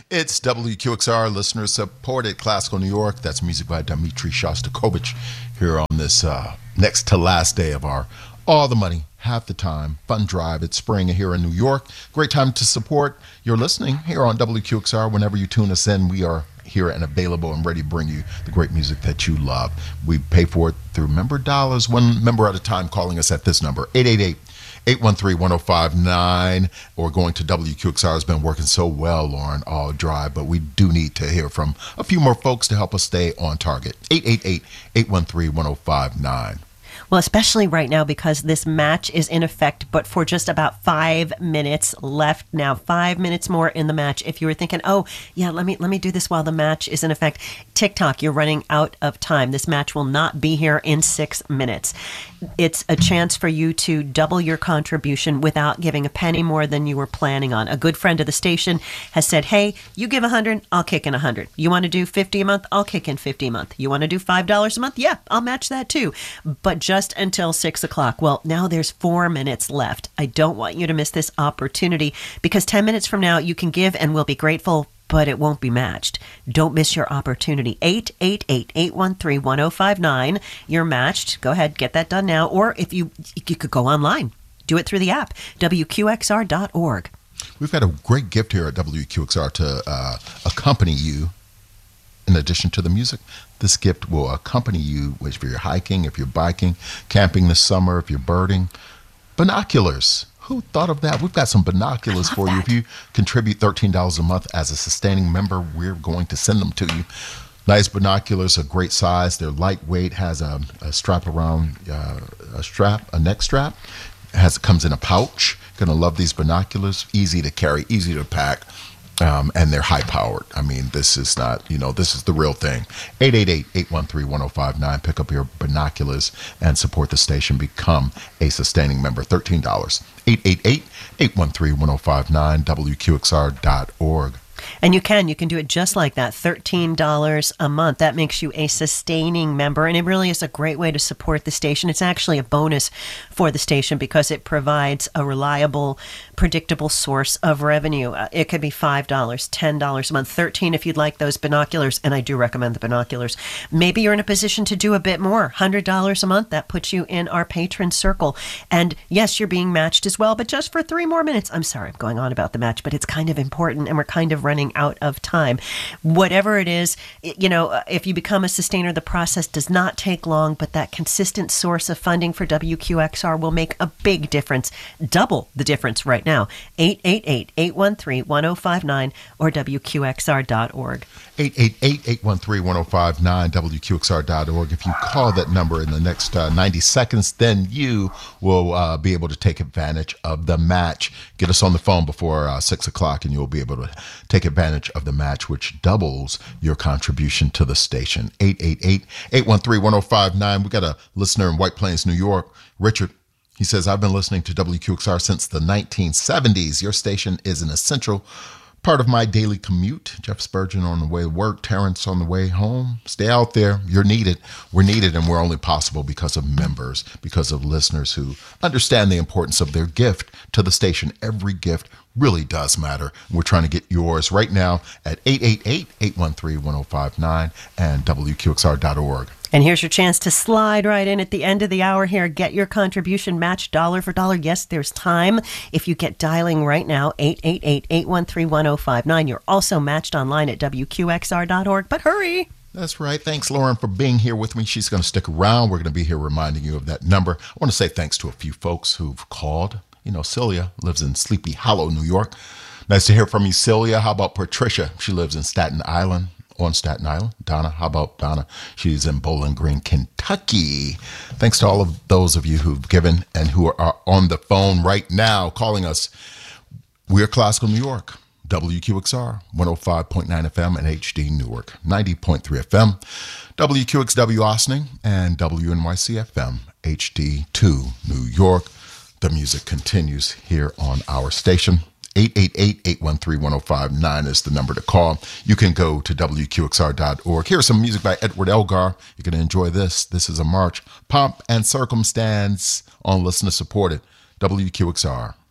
It's WQXR, listener supported Classical New York. That's music by Dmitri Shostakovich here on this next to last day of our All the Money, Half the Time fun drive. It's spring here in New York. Great time to support your listening here on WQXR. Whenever you tune us in, we are here and available and ready to bring you the great music that you love. We pay for it through member dollars, one member at a time, calling us at this number, 888-813-1059, or going to WQXR. Has been working so well, Lauren, all drive, but we do need to hear from a few more folks to help us stay on target. 888-813-1059. Well, especially right now because this match is in effect, but for just about 5 minutes left now. 5 minutes more in the match. If you were thinking, oh, yeah, let me do this while the match is in effect. TikTok, you're running out of time. This match will not be here in 6 minutes. It's a chance for you to double your contribution without giving a penny more than you were planning on. A good friend of the station has said, hey, you give 100, I'll kick in 100. You want to do 50 a month? I'll kick in 50 a month. You want to do $5 a month? Yeah, I'll match that too. But just until 6 o'clock. Well, now there's 4 minutes left. I don't want you to miss this opportunity because 10 minutes from now you can give and we'll be grateful, but it won't be matched. Don't miss your opportunity. 888-813-1059. You're matched. Go ahead, get that done now. Or if you could go online, do it through the app, WQXR.org. We've got a great gift here at WQXR to accompany you. In addition to the music, this gift will accompany you if you're hiking, if you're biking, camping this summer, if you're birding. Binoculars. Who thought of that? We've got some binoculars for you. If you contribute $13 a month as a sustaining member, we're going to send them to you. Nice binoculars, a great size. They're lightweight, has a strap around, a neck strap. Comes in a pouch. Going to love these binoculars. Easy to carry, easy to pack. And they're high powered. I mean, this is not, this is the real thing. 888-813-1059. Pick up your binoculars and support the station. Become a sustaining member. $13. 888-813-1059. WQXR.org. And you can do it just like that, $13 a month. That makes you a sustaining member, and it really is a great way to support the station. It's actually a bonus for the station because it provides a reliable, predictable source of revenue. It could be $5, $10 a month, $13 if you'd like those binoculars, and I do recommend the binoculars. Maybe you're in a position to do a bit more, $100 a month. That puts you in our patron circle. And yes, you're being matched as well, but just for 3 more minutes. I'm sorry, I'm going on about the match, but it's kind of important, and we're kind of running out of time. Whatever it is, if you become a sustainer, the process does not take long, but that consistent source of funding for WQXR will make a big difference, double the difference right now. 888-813-1059 or WQXR.org. 888-813-1059, WQXR.org. If you call that number in the next 90 seconds, then you will be able to take advantage of the match. Get us on the phone before 6 o'clock and you'll be able to take advantage of the match, which doubles your contribution to the station. 888-813-1059. We got a listener in White Plains, New York, Richard. He says, I've been listening to WQXR since the 1970s. Your station is an essential part of my daily commute. Jeff Spurgeon on the way to work, Terrence on the way home. Stay out there. You're needed. We're needed, and we're only possible because of members, because of listeners who understand the importance of their gift to the station. Every gift really does matter. We're trying to get yours right now at 888-813-1059 and WQXR.org. And here's your chance to slide right in at the end of the hour here. Get your contribution matched dollar for dollar. Yes, there's time. If you get dialing right now, 888-813-1059. You're also matched online at WQXR.org. But hurry. That's right. Thanks, Lauren, for being here with me. She's going to stick around. We're going to be here reminding you of that number. I want to say thanks to a few folks who've called. Celia lives in Sleepy Hollow, New York. Nice to hear from you, Celia. How about Patricia? She lives in Staten Island. On Staten Island. Donna, how about Donna? She's in Bowling Green, Kentucky. Thanks to all of those of you who've given and who are on the phone right now calling us. We're Classical New York, WQXR, 105.9 FM and HD Newark, 90.3 FM, WQXW Ossining, and WNYC FM, HD2 New York. The music continues here on our station. 888-813-1059 is the number to call. You can go to WQXR.org. Here's some music by Edward Elgar. You're going to enjoy this. This is a march. Pomp and Circumstance on listener supported WQXR.